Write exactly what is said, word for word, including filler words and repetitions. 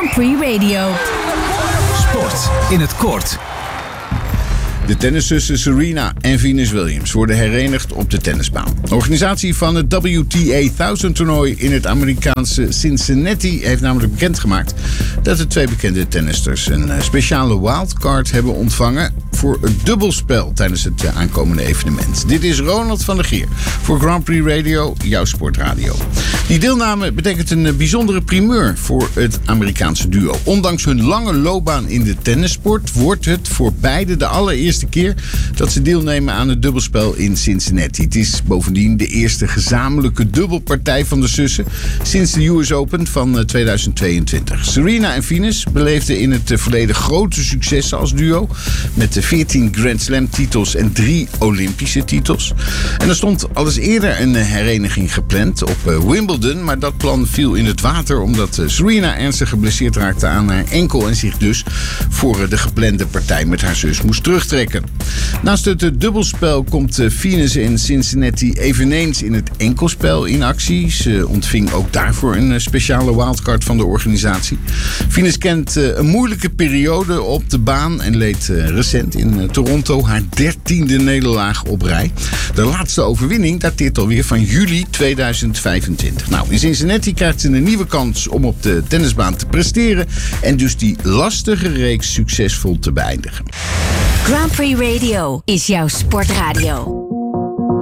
Grand Prix Radio. Sport in het kort. De tenniszussen Serena en Venus Williams worden herenigd op de tennisbaan. De organisatie van het W T A duizend toernooi in het Amerikaanse Cincinnati heeft namelijk bekendgemaakt dat de twee bekende tennisters een speciale wildcard hebben ontvangen voor het dubbelspel tijdens het aankomende evenement. Dit is Ronald van der Geer voor Grand Prix Radio, jouw sportradio. Die deelname betekent een bijzondere primeur voor het Amerikaanse duo. Ondanks hun lange loopbaan in de tennissport wordt het voor beide de allereerste keer dat ze deelnemen aan het dubbelspel in Cincinnati. Het is bovendien de eerste gezamenlijke dubbelpartij van de zussen sinds de U S Open van tweeduizend tweeëntwintig. Serena en Venus beleefden in het verleden grote successen als duo met de veertien Grand Slam titels en drie Olympische titels. En er stond al eens eerder een hereniging gepland op Wimbledon, maar dat plan viel in het water omdat Serena ernstig geblesseerd raakte aan haar enkel en zich dus voor de geplande partij met haar zus moest terugtrekken. Naast het dubbelspel komt Venus in Cincinnati eveneens in het enkelspel in actie. Ze ontving ook daarvoor een speciale wildcard van de organisatie. Venus kent een moeilijke periode op de baan en leed recent in Toronto haar dertiende nederlaag op rij. De laatste overwinning dateert alweer van juli tweeduizend vijfentwintig. Nou, in Cincinnati krijgt ze een nieuwe kans om op de tennisbaan te presteren en dus die lastige reeks succesvol te beëindigen. Grand Prix Radio is jouw sportradio.